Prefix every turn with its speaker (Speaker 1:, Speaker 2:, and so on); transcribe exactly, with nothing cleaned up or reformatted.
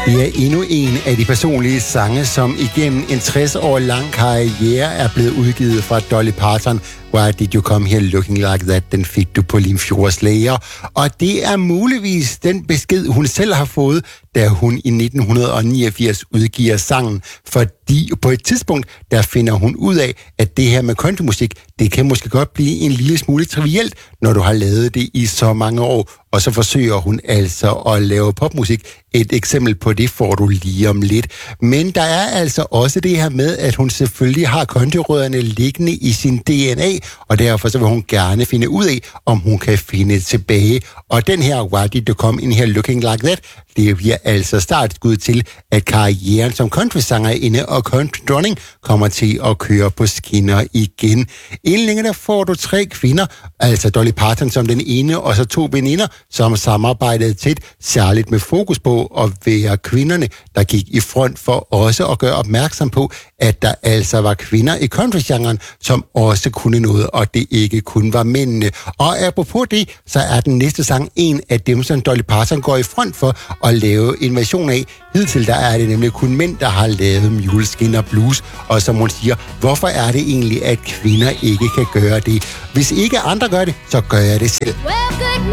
Speaker 1: Det er endnu en af de personlige sange, som igennem en tres år lang karriere er blevet udgivet fra Dolly Parton. Why Did You Come Here Looking Like That? Den fik du på Limfjords Læger. Og det er muligvis den besked, hun selv har fået, da hun i nitten niogfirs udgiver sangen. Fordi på et tidspunkt, der finder hun ud af, at det her med countrymusik, det kan måske godt blive en lille smule trivielt, når du har lavet det i så mange år. Og så forsøger hun altså at lave popmusik. Et eksempel på det får du lige om lidt. Men der er altså også det her med, at hun selvfølgelig har countryrødderne liggende i sin D N A, og derfor så vil hun gerne finde ud af, om hun kan finde tilbage. Og den her Why Did You Come In Here Looking Like That, det bliver altså startskud til, at karrieren som countrysangerinde og country-dronning kommer til at køre på skinner igen. Inden længe der får du tre kvinder, altså Dolly Parton som den ene, og så to veninder, som samarbejdede tæt, særligt med fokus på at være kvinderne, der gik i front for også at gøre opmærksom på, at der altså var kvinder i country-genren, som også kunne noget, og det ikke kun var mændene. Og apropos det, så er den næste sang en af dem, som Dolly Parton går i front for at lave en version af. Hidtil der er det nemlig kun mænd, der har lavet Muleskin og blues, og som hun siger, hvorfor er det egentlig, at kvinder ikke kan gøre det? Hvis ikke andre gør det, så gør jeg det selv.